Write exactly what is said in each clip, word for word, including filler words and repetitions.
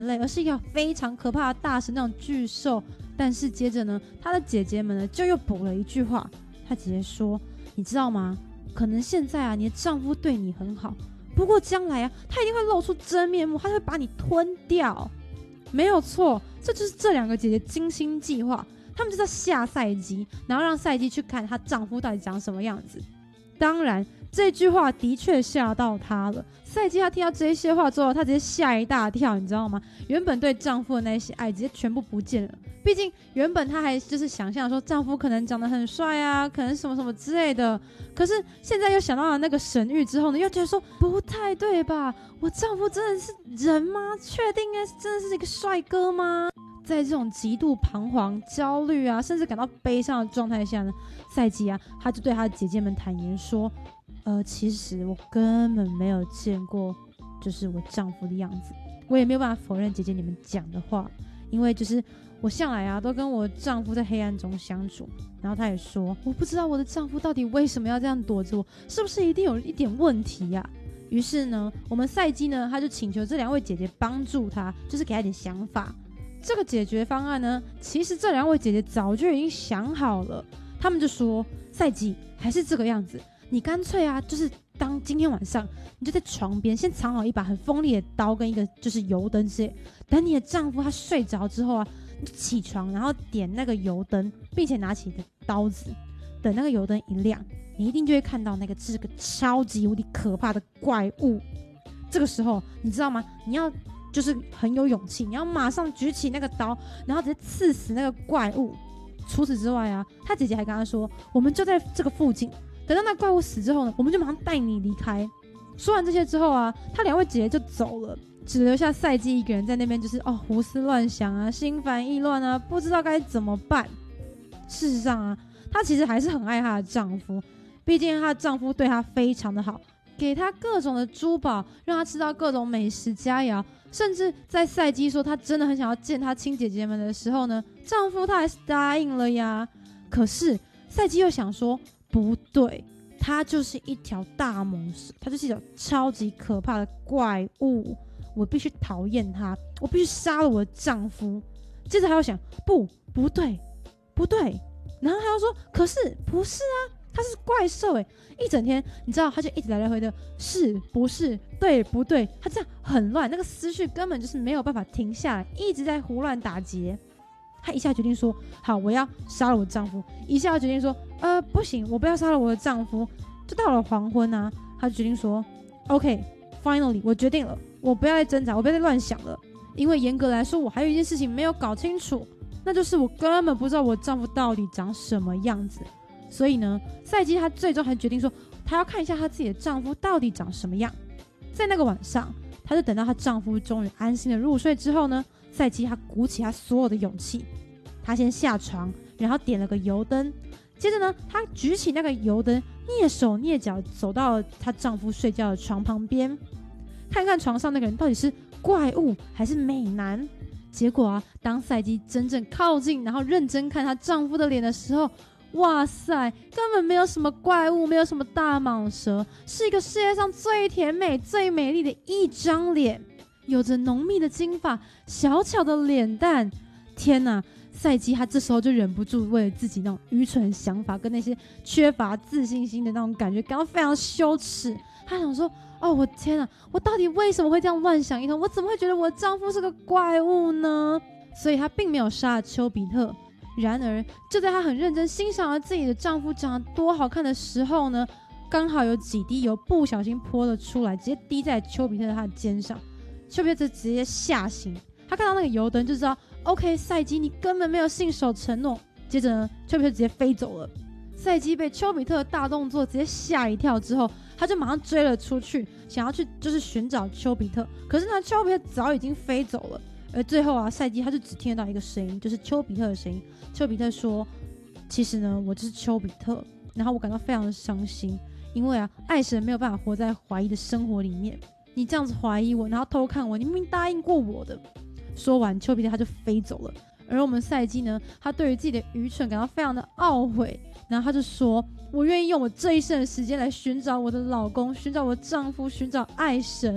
类，而是一条非常可怕的大神那种巨兽。但是接着呢，她的姐姐们呢就又补了一句话，她姐姐说：“你知道吗？可能现在啊，你的丈夫对你很好，不过将来啊，他一定会露出真面目，他会把你吞掉。”没有错，这就是这两个姐姐精心计划，他们就在吓赛姬，然后让赛姬去看她丈夫到底长什么样子。当然，这句话的确吓到她了。赛姬她听到这些话之后，她直接吓一大跳，你知道吗？原本对丈夫的那些爱直接全部不见了。毕竟原本她还就是想象说丈夫可能长得很帅啊，可能什么什么之类的。可是现在又想到了那个神谕之后呢，又觉得说不太对吧？我丈夫真的是人吗？确定应该真的是一个帅哥吗？在这种极度彷徨、焦虑啊，甚至感到悲伤的状态下呢，赛姬啊，她就对她的姐姐们坦言说：“呃，其实我根本没有见过，就是我丈夫的样子。我也没有办法否认姐姐你们讲的话，因为就是我向来啊都跟我丈夫在黑暗中相处。然后她也说，我不知道我的丈夫到底为什么要这样躲着我，是不是一定有一点问题呀、啊？”于是呢，我们赛姬呢，她就请求这两位姐姐帮助她，就是给她一点想法。这个解决方案呢，其实这两位姐姐早就已经想好了。她们就说：“赛姬，还是这个样子，你干脆啊，就是当今天晚上，你就在床边先藏好一把很锋利的刀跟一个就是油灯之类。等你的丈夫他睡着之后啊，你就起床，然后点那个油灯，并且拿起你的刀子。等那个油灯一亮，你一定就会看到那个是个超级无敌可怕的怪物。这个时候，你知道吗？你要。”就是很有勇气，你要马上举起那个刀，然后直接刺死那个怪物。除此之外啊，他姐姐还跟他说，我们就在这个附近，等到那怪物死之后呢，我们就马上带你离开。说完这些之后啊，他两位姐姐就走了，只留下赛姬一个人在那边，就是哦胡思乱想啊，心烦意乱啊，不知道该怎么办。事实上啊，她其实还是很爱她的丈夫，毕竟她的丈夫对她非常的好，给她各种的珠宝，让她吃到各种美食佳肴。甚至在赛姬说她真的很想要见她亲姐姐们的时候呢，丈夫他还是答应了呀。可是赛姬又想说，不对，她就是一条大蟒蛇，她就是一条超级可怕的怪物，我必须讨厌她，我必须杀了我的丈夫。接着还要想，不，不对，不对，然后他又说，可是不是啊，他是怪兽哎！一整天，你知道，他就一直来来回的，是不是？对不对？他这样很乱，那个思绪根本就是没有办法停下来，一直在胡乱打结。他一下决定说：“好，我要杀了我的丈夫。”一下决定说：“呃，不行，我不要杀了我的丈夫。”就到了黄昏啊，他就决定说 ：“OK，finally， 我决定了，我不要再挣扎，我不要再乱想了。因为严格来说，我还有一件事情没有搞清楚，那就是我根本不知道我丈夫到底长什么样子。”所以呢，赛姬她最终还决定说，她要看一下她自己的丈夫到底长什么样。在那个晚上，她就等到她丈夫终于安心的入睡之后呢，赛姬她鼓起她所有的勇气，她先下床，然后点了个油灯，接着呢，她举起那个油灯，蹑手蹑脚走到了她丈夫睡觉的床旁边，看看床上那个人到底是怪物还是美男。结果啊，当赛姬真正靠近，然后认真看她丈夫的脸的时候，哇塞，根本没有什么怪物，没有什么大蟒蛇，是一个世界上最甜美最美丽的一张脸，有着浓密的金发，小巧的脸蛋。天哪，赛姬她这时候就忍不住为了自己那种愚蠢的想法跟那些缺乏自信心的那种感觉感到非常羞耻。她想说，哦，我天哪，我到底为什么会这样乱想一通？我怎么会觉得我丈夫是个怪物呢？所以她并没有杀了丘比特。然而，就在她很认真欣赏了自己的丈夫长得多好看的时候呢，刚好有几滴油不小心泼了出来，直接滴在丘比特他的肩上。丘比特直接吓醒，他看到那个油灯就知道 ，OK， 赛姬你根本没有信守承诺。接着呢，丘比特直接飞走了。赛姬被丘比特的大动作直接吓一跳之后，他就马上追了出去，想要去就是寻找丘比特。可是呢，丘比特早已经飞走了。而最后啊，赛姬他就只听得到一个声音，就是丘比特的声音。丘比特说：“其实呢，我就是丘比特，然后我感到非常的伤心，因为啊，爱神没有办法活在怀疑的生活里面。你这样子怀疑我，然后偷看我，你明明答应过我的。”说完，丘比特他就飞走了。而我们赛姬呢，他对于自己的愚蠢感到非常的懊悔，然后他就说：“我愿意用我这一生的时间来寻找我的老公，寻找我的丈夫，寻找爱神。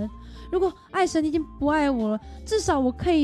如果爱神已经不爱我了，至少我可以